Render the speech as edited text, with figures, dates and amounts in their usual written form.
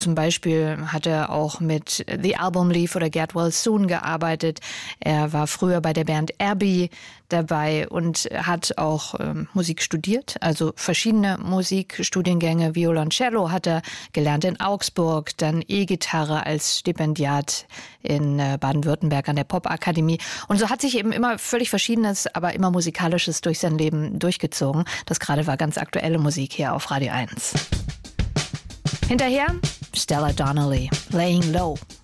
Zum Beispiel hat er auch mit The Album Leaf oder Get Well Soon gearbeitet. Er war früher bei der Band Abbey dabei und hat auch Musik studiert, also verschiedene Musikstudiengänge. Violoncello hat er gelernt in Augsburg, dann E-Gitarre als Stipendiat in Baden-Württemberg an der Popakademie. Und so hat sich eben immer völlig Verschiedenes, aber immer Musikalisches durch sein Leben durchgezogen. Das gerade war ganz aktuelle Musik hier auf Radio 1. Hinterher Stella Donnelly, Laying Low.